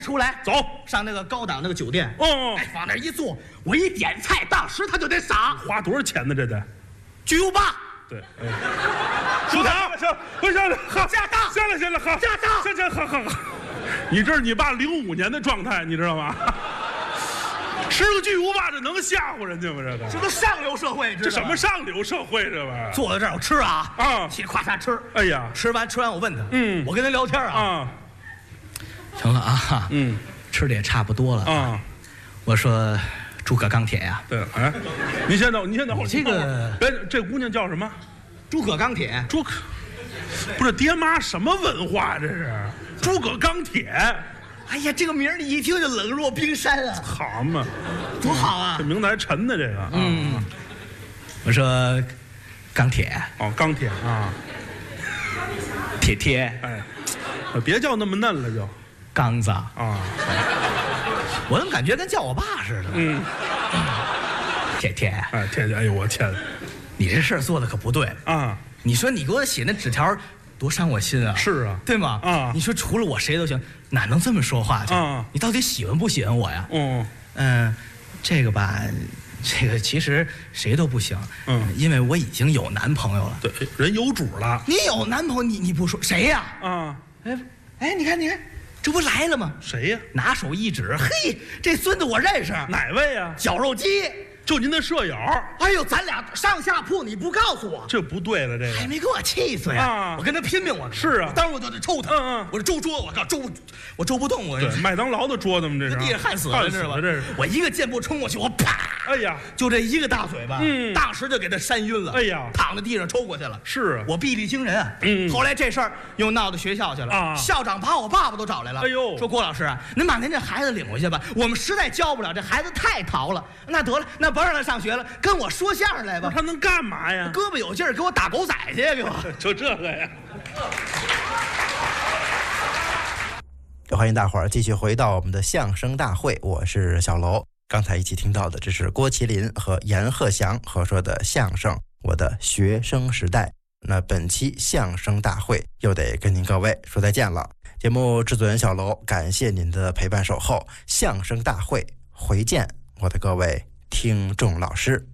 出来， 走上那个高档那个酒店。 哦， 哎，往那一坐，我一点菜，当时他就得傻。 花多少钱呢？这得巨无霸。 对，收场，行，不行了，好， 驾到， 行了，行了，好， 驾到， 行，好。你这是你爸05年的状态，你知道吗？吃个巨无霸，这能吓唬人家吗？ 这都上流社会， 这什么上流社会？这玩意儿坐在这儿我吃啊，嘁哩咔嚓吃。 哎呀， 吃完我问他，我跟他聊天啊，成了啊，吃的也差不多了啊。我说，诸葛钢铁呀， 对，哎，您先等， 你这个， 这姑娘叫什么？ 诸葛钢铁。 诸葛，不是爹妈什么文化？这是诸葛钢铁。 哎呀，这个名儿你一听就冷若冰山啊！ 好嘛， 多好啊！ 这名字还沉呢，这个。 我说，钢铁。 哦，钢铁啊。 铁。 哎，别叫那么嫩了就。 刚子啊。 我怎么感觉跟叫我爸似的？铁。 哎，铁，哎呦我天！ 你这事儿做的可不对啊！ 你说你给我写那纸条，多伤我心啊！ 是啊， 对吗？ 啊！ 你说除了我谁都行，哪能这么说话去？你到底喜欢不喜欢我呀？这个吧，这个其实谁都不行。因为我已经有男朋友了。 对，人有主了。 你有男朋友，你不说谁呀？哎，你看，这不来了吗？ 谁呀？ 拿手一指，嘿，这孙子我认识。 哪位呀？ 绞肉机。 就您的舍友。 哎呦，咱俩上下铺，你不告诉我， 这不对了，这个还没给我气死呀！我跟他拼命，我是啊， 当时我就得抽他。我这周桌，我周不动，我对麦当劳的桌子吗？这是地上焊死了，知道吧？ 这是我一个箭步冲过去，我啪！ 哎呀， 就这一个大嘴巴，当时就给他扇晕了。 哎呀， 躺在地上抽过去了。 是啊， 我臂力惊人啊。后来这事儿又闹到学校去了啊，校长把我爸爸都找来了。 哎呦， 说郭老师啊，您把您这孩子领回去吧，我们实在教不了，这孩子太淘了。那得了，那不让他上学了，跟我说相声来吧。 他能干嘛呀？ 胳膊有劲儿，给我打狗仔去呀！给我就这个呀。 欢迎大伙儿继续回到我们的相声大会，我是小楼。刚才一起听到的，这是郭麒麟和阎鹤祥合说的相声《我的学生时代》。那本期相声大会又得跟您各位说再见了。节目制作人小楼，感谢您的陪伴守候。相声大会回见，我的各位听众老师。